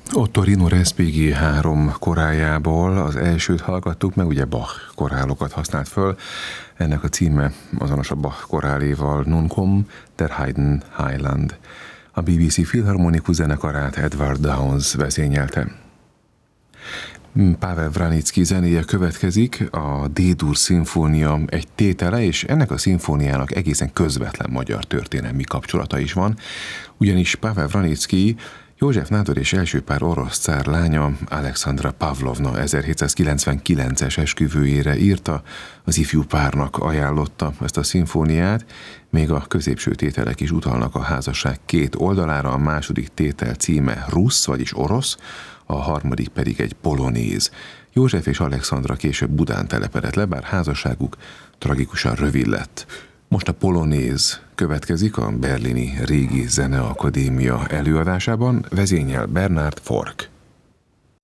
Ottorino Respighi 3 korájából az elsőt hallgattuk meg, ugye Bach korálokat használt föl. Ennek a címe azonos a Bach koráléval, Nunquam der Heiden Highland. A BBC Filharmonikus zenekarát Edward Downes vezényelte. Pavel Vraniczky zenéje következik, a D-dur szimfónia egy tétele, és ennek a szimfóniának egészen közvetlen magyar történelmi kapcsolata is van, ugyanis Pavel Vraniczky József Nádor és első pár orosz cár lánya, Alexandra Pavlovna 1799-es esküvőjére írta, az ifjú párnak ajánlotta ezt a szimfóniát, még a középső tételek is utalnak a házasság két oldalára, a második tétel címe rusz, vagyis orosz, a harmadik pedig egy polonéz. József és Alexandra később Budán telepedett le, bár házasságuk tragikusan rövid lett. Most a polonéz következik a berlini Régi Zeneakadémia előadásában, vezényel Bernard Fork.